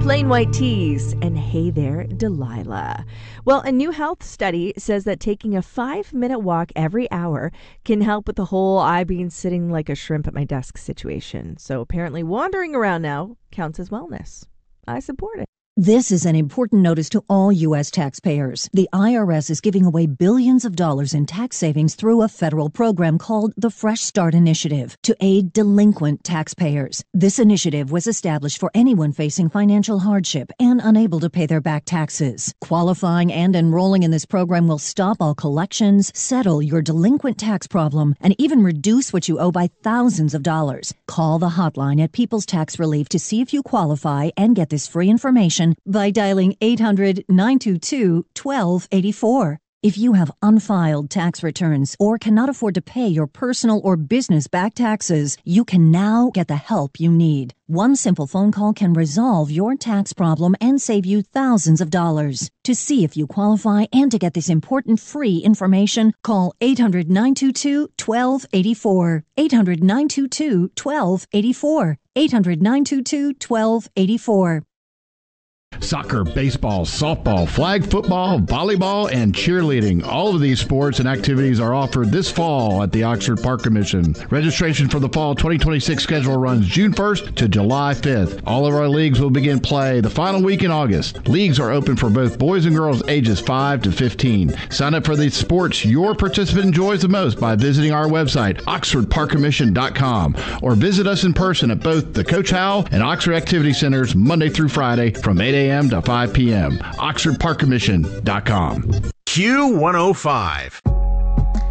Plain white teas, and hey there, Delilah. Well, a new health study says that taking a 5-minute walk every hour can help with the whole I been sitting like a shrimp at my desk situation. So apparently wandering around now counts as wellness. I support it. This is an important notice to all U.S. taxpayers. The IRS is giving away billions of dollars in tax savings through a federal program called the Fresh Start Initiative to aid delinquent taxpayers. This initiative was established for anyone facing financial hardship and unable to pay their back taxes. Qualifying and enrolling in this program will stop all collections, settle your delinquent tax problem, and even reduce what you owe by thousands of dollars. Call the hotline at People's Tax Relief to see if you qualify and get this free information by dialing 800-922-1284. If you have unfiled tax returns or cannot afford to pay your personal or business back taxes, you can now get the help you need. One simple phone call can resolve your tax problem and save you thousands of dollars. To see if you qualify and to get this important free information, call 800-922-1284. 800-922-1284. 800-922-1284. Soccer, baseball, softball, flag football, volleyball, and cheerleading. All of these sports and activities are offered this fall at the Oxford Park Commission. Registration for the fall 2026 schedule runs June 1st to July 5th. All of our leagues will begin play the final week in August. Leagues are open for both boys and girls ages 5 to 15. Sign up for the sports your participant enjoys the most by visiting our website, oxfordparkcommission.com, or visit us in person at both the Coach Howell and Oxford Activity Centers Monday through Friday from 8 a.m. to 5 p.m. OxfordParkCommission.com. Q105.